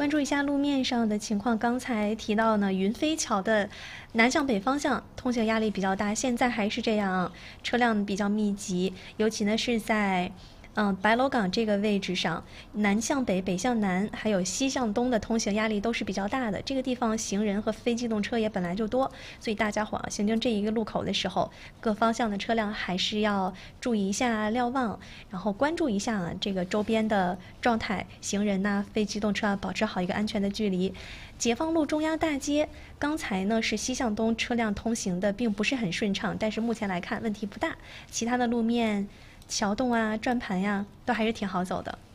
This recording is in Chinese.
关注一下路面上的情况。刚才提到呢，云飞桥的南向北方向通行压力比较大，现在还是这样，车辆比较密集，尤其呢是在白楼港这个位置上，南向北、北向南，还有西向东的通行压力都是比较大的。这个地方行人和非机动车也本来就多，所以大家伙行经这一个路口的时候，各方向的车辆还是要注意一下瞭望，然后关注一下这个周边的状态，行人呐、非机动车啊，保持好一个安全的距离。解放路中央大街，刚才呢是西向东车辆通行的并不是很顺畅，但是目前来看问题不大，其他的路面桥洞啊、转盘呀，都还是挺好走的。